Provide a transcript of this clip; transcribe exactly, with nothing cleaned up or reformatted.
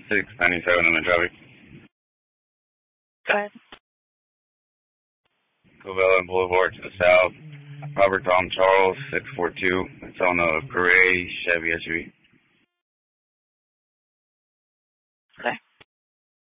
six ninety-seven in the traffic. Go ahead. Covella Boulevard to the south. Robert Tom Charles, six four two. It's on a gray Chevy S U V. Okay.